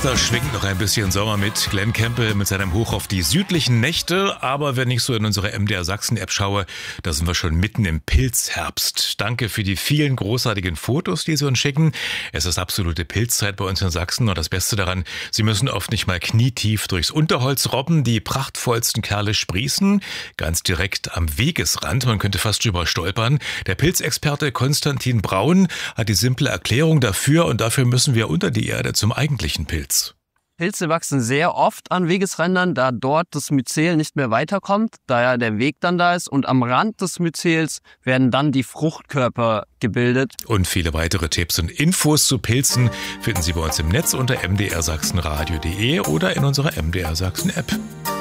Da schwingt noch ein bisschen Sommer mit. Glenn Campbell mit seinem Hoch auf die südlichen Nächte. Aber wenn ich so in unsere MDR Sachsen-App schaue, da sind wir schon mitten im Pilzherbst. Danke für die vielen großartigen Fotos, die Sie uns schicken. Es ist absolute Pilzzeit bei uns in Sachsen. Und das Beste daran, Sie müssen oft nicht mal knietief durchs Unterholz robben. Die prachtvollsten Kerle sprießen ganz direkt am Wegesrand. Man könnte fast drüber stolpern. Der Pilzexperte Konstantin Braun hat die simple Erklärung dafür. Und dafür müssen wir unter die Erde zum eigentlichen Pilz. Pilze wachsen sehr oft an Wegesrändern, da dort das Myzel nicht mehr weiterkommt, da ja der Weg dann da ist. Und am Rand des Myzels werden dann die Fruchtkörper gebildet. Und viele weitere Tipps und Infos zu Pilzen finden Sie bei uns im Netz unter mdrsachsenradio.de oder in unserer MDR Sachsen App.